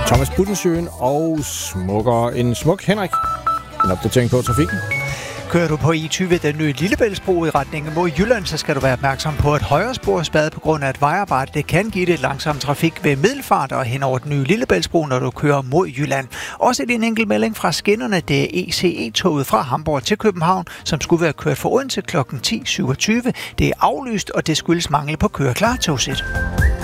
Thomas Buttensøen og en smuk Henrik. En opdatering på trafikken. Kører du på I20, den nye Lillebæltsbro i retning mod Jylland, så skal du være opmærksom på, at højre spor er spadet på grund af et vejarbejde. Det kan give det langsom trafik ved Middelfart og hen over den nye Lillebæltsbro, når du kører mod Jylland. Også en enkelt melding fra skinnerne. Det er ECE-toget fra Hamburg til København, som skulle være kørt for Odense kl. 10.27. Det er aflyst, og det skyldes mangel på køreklar togsæt.